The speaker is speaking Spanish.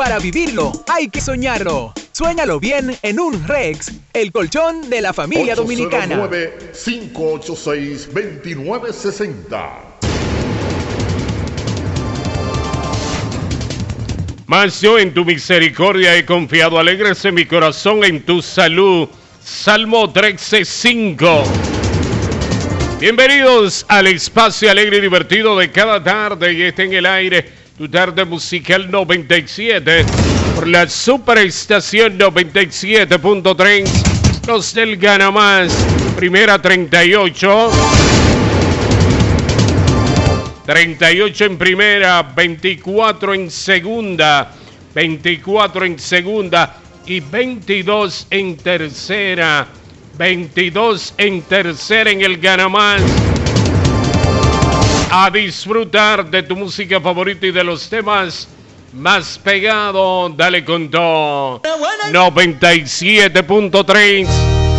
Para vivirlo, hay que soñarlo. Suéñalo bien en un Rex, el colchón de la familia dominicana. 809-586-2960. Mas yo en tu misericordia he confiado, alégrese mi corazón en tu salud. Salmo 13:5. Bienvenidos al espacio alegre y divertido de cada tarde, y está en el aire tu tarde musical 97 por la superestación 97.3. Los del Gana Más, primera 38. 38 en primera, 24 en segunda, 24 en segunda y 22 en tercera. 22 en tercera en el Gana Más. A disfrutar de tu música favorita y de los temas más pegados. Dale con todo. 97.3.